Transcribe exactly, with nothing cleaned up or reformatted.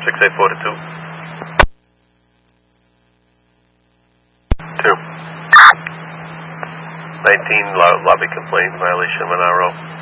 six eight four to two. Two. nineteen, lo lobby complaint, violation of an R O.